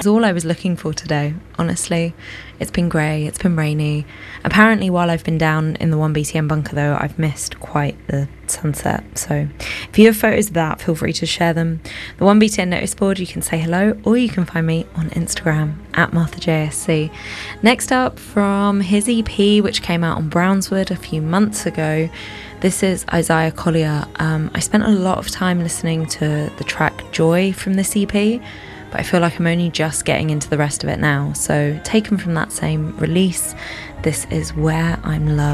was all I was looking for today, honestly. It's been grey, it's been rainy. Apparently while I've been down in the 1BTN bunker though, I've missed quite the sunset. So if you have photos of that, feel free to share them. The 1BTN notice board, you can say hello, or you can find me on Instagram at MarthaJSC. Next up, from his EP, which came out on Brownswood a few months ago, this is Isaiah Collier. I spent a lot of time listening to the track Joy from this EP, but I feel like I'm only just getting into the rest of it now. So taken from that same release, this is Where I'm Loved.